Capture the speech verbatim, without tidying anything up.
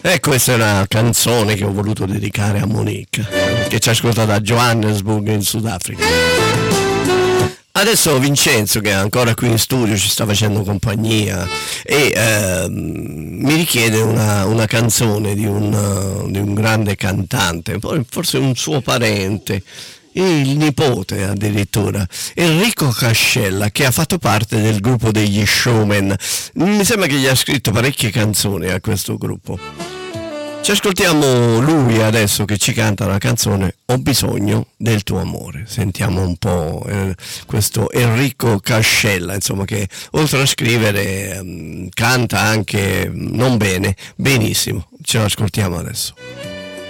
E questa è una canzone che ho voluto dedicare a Monique, che ci ascolta da Johannesburg in Sudafrica. Adesso Vincenzo, che è ancora qui in studio, ci sta facendo compagnia e ehm, mi richiede una, una canzone di un, di un grande cantante, forse un suo parente, il nipote addirittura, Enrico Cascella, che ha fatto parte del gruppo degli Showmen. Mi sembra che gli ha scritto parecchie canzoni a questo gruppo. Ci ascoltiamo lui adesso che ci canta una canzone, Ho bisogno del tuo amore. Sentiamo un po' eh, questo Enrico Cascella, insomma, che oltre a scrivere eh, canta anche non bene, benissimo. Ce lo ascoltiamo adesso.